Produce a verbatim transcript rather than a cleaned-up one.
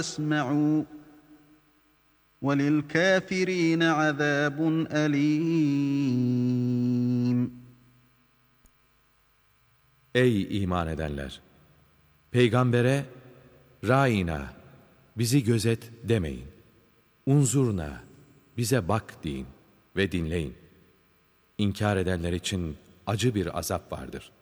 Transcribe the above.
يَسْمَعُوا وَلِلْكَافِرِينَ عَذَابٌ أَلِيمٌ. Ey iman edenler! Peygambere, Râina, bizi gözet demeyin. Unzurna, bize bak deyin ve dinleyin. İnkar edenler için acı bir azap vardır.